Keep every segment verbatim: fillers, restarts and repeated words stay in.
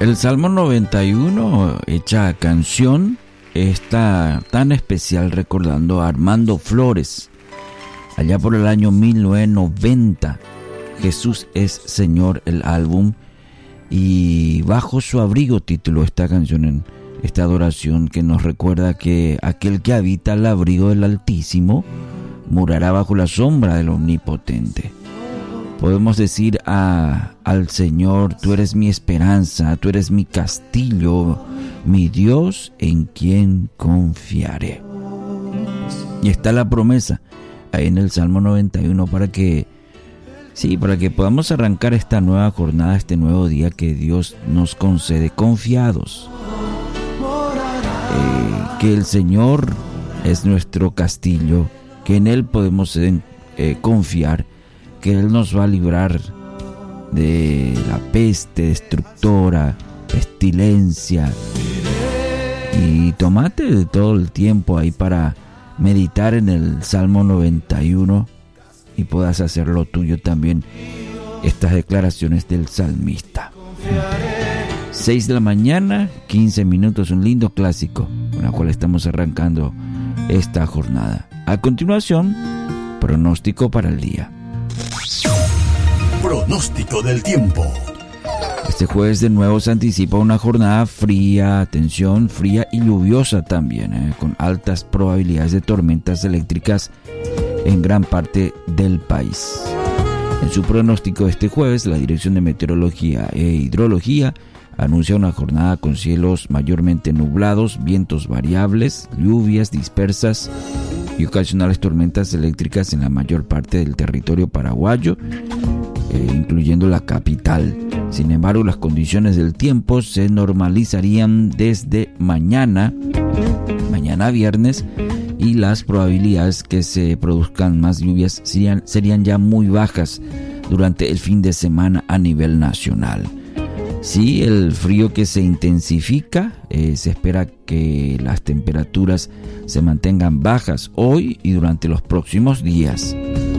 El Salmo noventa y uno, hecha canción, está tan especial recordando a Armando Flores. Allá por el año mil novecientos noventa, Jesús es Señor, el álbum, y Bajo su abrigo tituló esta canción, en esta adoración que nos recuerda que aquel que habita al abrigo del Altísimo morará bajo la sombra del Omnipotente. Podemos decir a, al Señor: tú eres mi esperanza, tú eres mi castillo, mi Dios en quien confiaré. Y está la promesa ahí en el Salmo noventa y uno para que, sí, para que podamos arrancar esta nueva jornada, este nuevo día que Dios nos concede confiados. Eh, que el Señor es nuestro castillo, que en Él podemos eh, confiar, que Él nos va a librar de la peste destructora, pestilencia. Y tomate de todo el tiempo ahí para meditar en el Salmo noventa y uno y puedas hacerlo tuyo también estas declaraciones del salmista. seis de la mañana, quince minutos, un lindo clásico con el cual estamos arrancando esta jornada. A continuación, pronóstico para el día. Pronóstico del tiempo. Este jueves de nuevo se anticipa una jornada fría, atención, fría y lluviosa también, eh, con altas probabilidades de tormentas eléctricas en gran parte del país. En su pronóstico este jueves, la Dirección de Meteorología e Hidrología anuncia una jornada con cielos mayormente nublados, vientos variables, lluvias dispersas y ocasionales tormentas eléctricas en la mayor parte del territorio paraguayo, eh, incluyendo la capital. Sin embargo, las condiciones del tiempo se normalizarían desde mañana, mañana viernes, y las probabilidades que se produzcan más lluvias serían, serían ya muy bajas durante el fin de semana a nivel nacional. Sí, el frío que se intensifica, eh, se espera que las temperaturas se mantengan bajas hoy y durante los próximos días.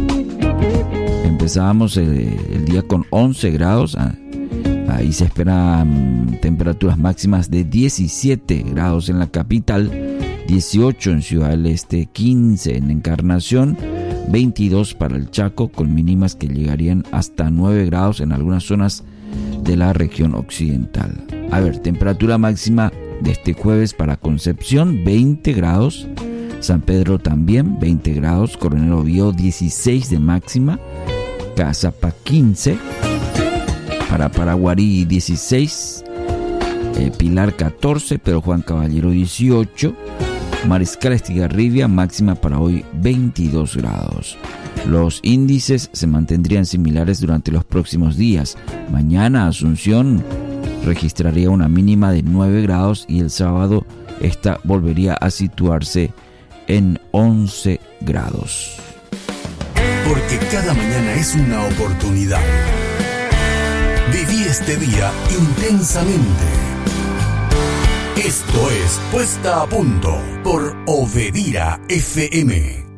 Empezábamos el, el día con once grados, ahí se esperan temperaturas máximas de diecisiete grados en la capital, dieciocho en Ciudad del Este, quince en Encarnación, veintidós para el Chaco, con mínimas que llegarían hasta nueve grados en algunas zonas de la región occidental. A ver, temperatura máxima de este jueves para Concepción, veinte grados, San Pedro también, veinte grados, Coronel Oviedo, dieciséis de máxima, Cazapá, quince, para Paraguarí, dieciséis, eh, Pilar, catorce, Pedro Juan Caballero, dieciocho, Mariscal Estigarribia, máxima para hoy, veintidós grados. Los índices se mantendrían similares durante los próximos días. Mañana Asunción registraría una mínima de nueve grados y el sábado esta volvería a situarse en once grados. Porque cada mañana es una oportunidad. Viví este día intensamente. Esto es Puesta a Punto por Obedira F M.